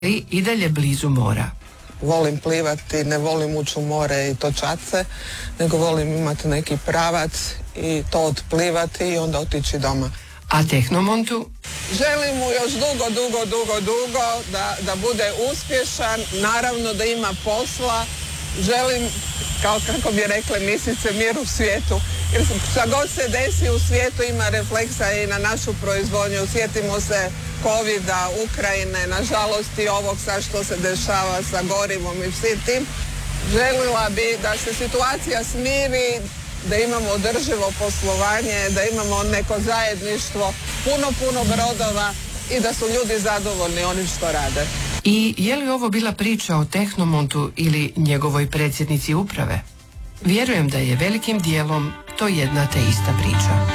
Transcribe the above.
i dalje blizu mora. Volim plivati, ne volim ući u more i točace, nego volim imati neki pravac i to otplivati i onda otići doma. A Tehnomontu? Želim mu još dugo da bude uspješan, naravno da ima posla. Želim, kako bi rekle misice, mir u svijetu. Jer šta god se desi u svijetu ima refleksa i na našu proizvodnju. Sjetimo se Covida, Ukrajine, nažalost i ovog sad što se dešava sa gorivom i svim tim. Želila bi da se situacija smiri, da imamo održivo poslovanje, da imamo neko zajedništvo, puno brodova i da su ljudi zadovoljni onim što rade. I je li ovo bila priča o Tehnomontu ili njegovoj predsjednici uprave? Vjerujem da je velikim dijelom to jedna te ista priča.